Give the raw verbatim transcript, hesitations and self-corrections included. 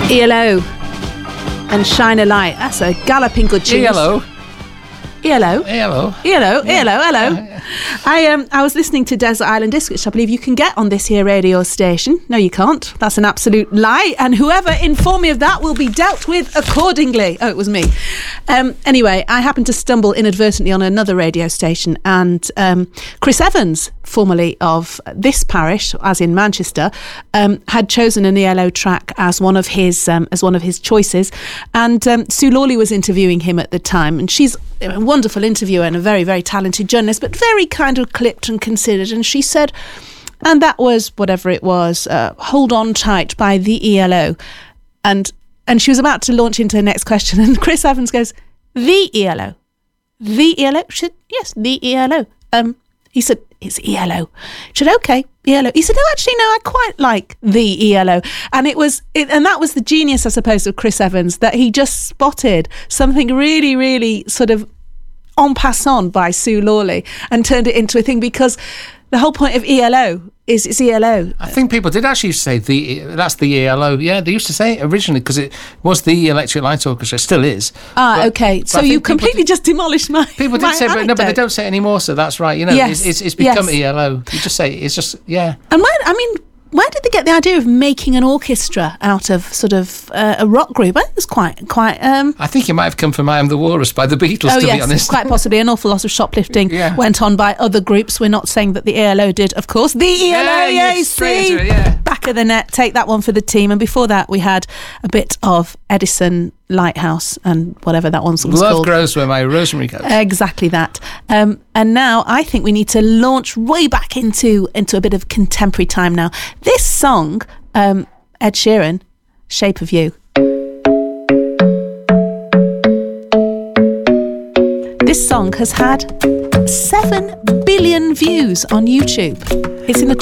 E L O and Shine a Light. That's a galloping good tune. E L O. E L O. E L O. E L O. E L O. Hello. I um I was listening to Desert Island Disc, which I believe you can get on this here radio station. No, you can't. That's an absolute lie. And whoever informed me of that will be dealt with accordingly. Oh, it was me. Um, anyway, I happened to stumble inadvertently on another radio station, and um, Chris Evans, formerly of this parish, as in Manchester, um, had chosen an E L O track as one of his um, as one of his choices. And um, Sue Lawley was interviewing him at the time, and she's a wonderful interviewer and a very, very talented journalist, but very kind of clipped and considered. And she said, and that was whatever it was, uh, Hold On Tight by the E L O. And and she was about to launch into her next question, and Chris Evans goes, the E L O. The E L O? She said, yes, the E L O. Um, he said, it's E L O. She said, okay, E L O. He said, no, actually, no, I quite like the E L O. And it was, it, and that was the genius, I suppose, of Chris Evans, that he just spotted something really, really sort of en passant by Sue Lawley and turned it into a thing, because the whole point of E L O is it's E L O. I think people did actually say the that's the E L O. Yeah, they used to say it originally because it was the Electric Light Orchestra. It still is. Ah, but, okay. but so you completely did, just demolished my People did my say, but no, but they anecdote. don't say it anymore. So that's right. You know, Yes. it's, it's, it's become Yes. E L O. You just say it's just yeah. And where, I mean, where did they get the idea of making an orchestra out of sort of uh, a rock group? I think it was quite, quite. Um, I think it might have come from I Am the Walrus by the Beatles, oh to yes, be honest. quite possibly. An awful lot of shoplifting Yeah. went on by other groups. We're not saying that the E L O did, of course. The E L O, Yeah, yeah, you you straight see, into it, yeah. back of the net. Take that one for the team. And before that, we had a bit of Edison Lighthouse and whatever that one was Love called. grows where my rosemary goes. Exactly that. Um, and now I think we need to launch way back into into a bit of contemporary time now. This song, um, Ed Sheeran, Shape of You. This song has had seven billion views on YouTube. It's in the